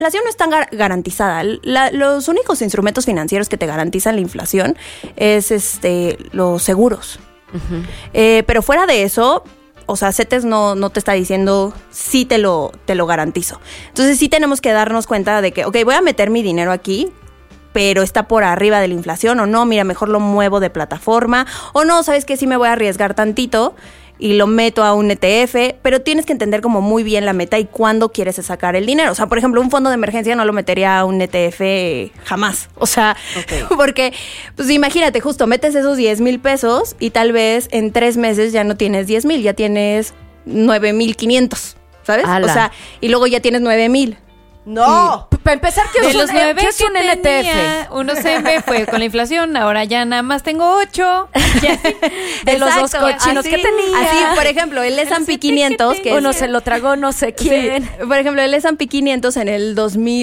inflación no está garantizada. Los únicos instrumentos financieros que te garantizan la inflación es los seguros. Uh-huh. Pero fuera de eso, o sea, CETES no te está diciendo sí te lo garantizo. Entonces sí tenemos que darnos cuenta de que, ok, voy a meter mi dinero aquí, pero está por arriba de la inflación, o no, mira, mejor lo muevo de plataforma, o no, ¿sabes qué? Sí me voy a arriesgar tantito y lo meto a un ETF, pero tienes que entender como muy bien la meta y cuándo quieres sacar el dinero. O sea, por ejemplo, un fondo de emergencia no lo metería a un ETF jamás. O sea, porque, pues imagínate, justo metes esos 10,000 pesos y tal vez en 3 meses ya no tienes 10,000, ya tienes 9,500, ¿sabes? ¡Hala! O sea, y luego ya tienes 9,000. No. Para empezar, ¿qué es un tenía, NTF? Uno se me fue con la inflación, ahora ya nada más tengo 8. De los dos cochinos que tenía. Así, por ejemplo, el S&P 500, que uno se lo tragó no sé quién. Sí, por ejemplo, el S&P 500 en el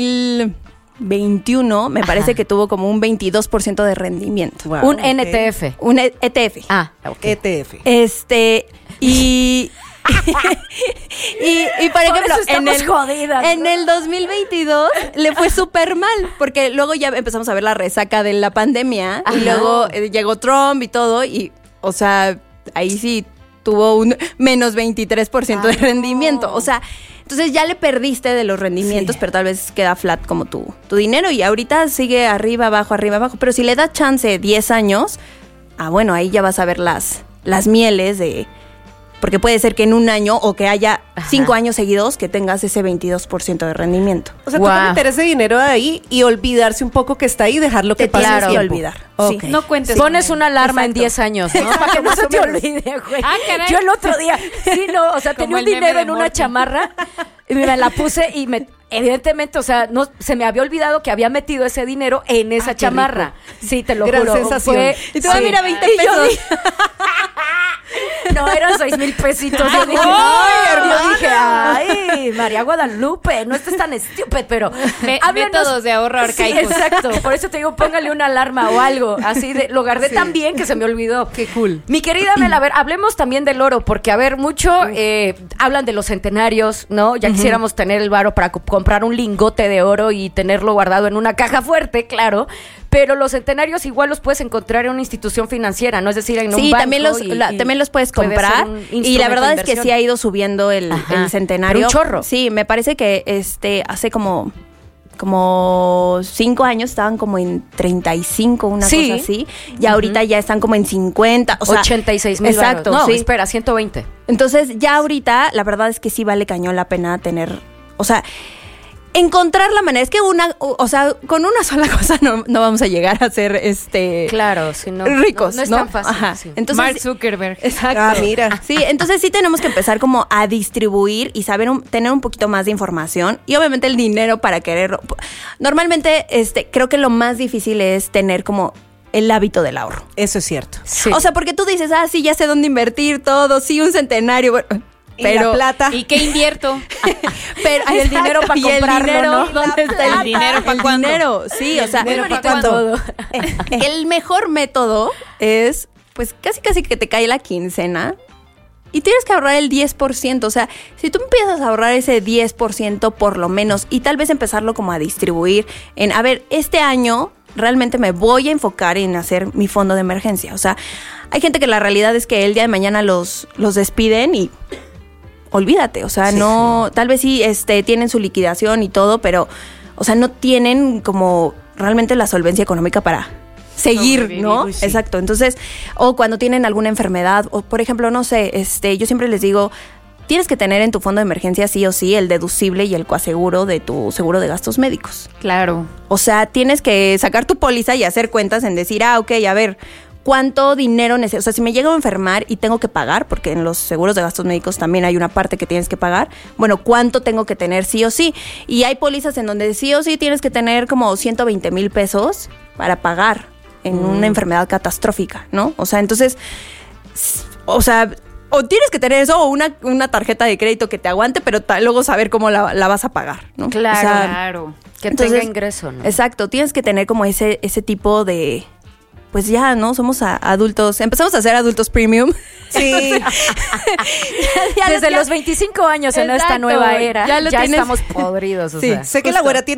2021 me parece que tuvo como un 22% de rendimiento. Wow, un NTF. Un ETF. Ah, okay. ETF. Y por ejemplo, en el 2022 le fue súper mal, porque luego ya empezamos a ver la resaca de la pandemia. Ajá. Y luego llegó Trump y todo, y, o sea, ahí sí tuvo un menos 23% de rendimiento. O sea, entonces ya le perdiste de los rendimientos, sí, pero tal vez queda flat como tu dinero, y ahorita sigue arriba, abajo, pero si le das chance 10 años, bueno, ahí ya vas a ver las mieles de... Porque puede ser que en un año o que haya 5 años seguidos que tengas ese 22% de rendimiento. O sea, toca meter ese dinero ahí y olvidarse un poco que está ahí y dejarlo que pase. Claro, y olvidar. Okay. Sí. No cuentes. Pones una alarma en 10 años, ¿no? Para que no se te olvide, güey. Caray. Yo el otro día, o sea, tenía un dinero en una chamarra y me la puse y evidentemente, o sea, no se me había olvidado que había metido ese dinero en esa chamarra. Sí, te lo Gran juro. Sensación. Y tú, mira, 20 pesos. No, eran 6,000 pesitos. Yo dije, ay, María Guadalupe, no estés tan estúpido, pero métodos de ahorro arcaicos. Sí, exacto, por eso te digo, póngale una alarma o algo, así lo guardé tan bien que se me olvidó. Qué cool. Mi querida Mel, a ver, hablemos también del oro, porque, a ver, mucho hablan de los centenarios, ¿no? Ya quisiéramos tener el varo para comprar un lingote de oro y tenerlo guardado en una caja fuerte, claro. Pero los centenarios igual los puedes encontrar en una institución financiera, ¿no? Es decir, en un banco. Sí, también los puedes comprar. Y la verdad es que sí ha ido subiendo el centenario. Pero un chorro. Sí, me parece que hace como 5 años estaban como en 35, una cosa así. Y ahorita ya están como en 50. O sea, 86,000. Exacto. No, sí. espera, 120. Entonces, ya ahorita, la verdad es que sí vale cañón la pena tener. O sea, encontrar la manera. Es que con una sola cosa no vamos a llegar a ser claro, si no, ricos. No es tan fácil. Ajá. Sí. Entonces, Mark Zuckerberg. Exacto. Mira. Sí, entonces sí tenemos que empezar como a distribuir y saber tener un poquito más de información, y obviamente el dinero para quererlo. Normalmente, creo que lo más difícil es tener como el hábito del ahorro. Eso es cierto. Sí. O sea, porque tú dices, sí, ya sé dónde invertir todo, sí, un centenario, bueno, pero ¿y la plata? ¿Y qué invierto? Pero y el dinero para comprarlo, ¿no? ¿Dónde está el dinero para cuándo? Dinero, sí, o sea, todo. El mejor método es, pues, casi que te cae la quincena y tienes que ahorrar el 10%. O sea, si tú empiezas a ahorrar ese 10% por lo menos, y tal vez empezarlo como a distribuir en, a ver, este año realmente me voy a enfocar en hacer mi fondo de emergencia. O sea, hay gente que la realidad es que el día de mañana los despiden y olvídate, o sea, tal vez sí tienen su liquidación y todo, pero, o sea, no tienen como realmente la solvencia económica para seguir, ¿no? Sí. Exacto. Entonces, o cuando tienen alguna enfermedad, o por ejemplo, no sé, yo siempre les digo, tienes que tener en tu fondo de emergencia sí o sí el deducible y el coaseguro de tu seguro de gastos médicos. Claro. O sea, tienes que sacar tu póliza y hacer cuentas en decir, ok, a ver, ¿cuánto dinero necesito? O sea, si me llego a enfermar y tengo que pagar, porque en los seguros de gastos médicos también hay una parte que tienes que pagar, bueno, ¿cuánto tengo que tener sí o sí? Y hay pólizas en donde sí o sí tienes que tener como 120,000 pesos para pagar en una enfermedad catastrófica, ¿no? O sea, entonces, o tienes que tener eso o una tarjeta de crédito que te aguante, pero luego saber cómo la vas a pagar, ¿no? Claro, o sea, claro. Que tenga ingreso, ¿no? Exacto, tienes que tener como ese tipo de pues ya, ¿no? Somos adultos, empezamos a ser adultos premium. Sí. Desde los 25 años en esta Exacto, nueva era, ya lo ya tienes. estamos podridos. O Sí, sea. Sé que la justo. güera tiene